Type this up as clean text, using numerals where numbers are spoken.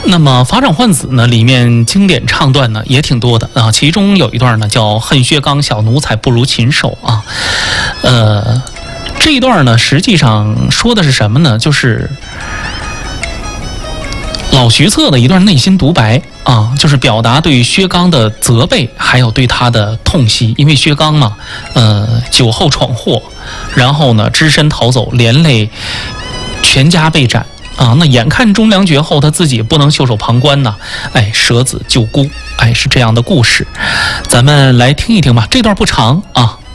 那么《法场换子》呢，里面经典唱段呢也挺多的啊，其中有一段呢叫“恨薛刚小奴才不如禽兽”啊，这一段呢实际上说的是什么呢？就是老徐策的一段内心独白啊，就是表达对薛刚的责备，还有对他的痛惜。因为薛刚嘛，酒后闯祸，然后呢只身逃走，连累全家被斩啊。那眼看忠良绝后，他自己不能袖手旁观呐，舍子救孤，是这样的故事。咱们来听一听吧，这段不长啊。